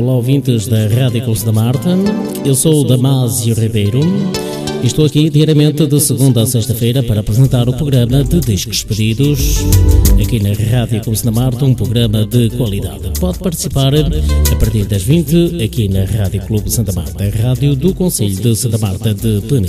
olá ouvintes da Rádio Clube da Marta. Eu sou o Damásio Ribeiro e estou aqui diariamente de segunda a sexta-feira para apresentar o programa de Discos Pedidos aqui na Rádio Clube da Marta, um programa de qualidade. Pode participar a partir das 20 aqui na Rádio Clube Santa Marta, a rádio do Concelho de Santa Marta de Penedo.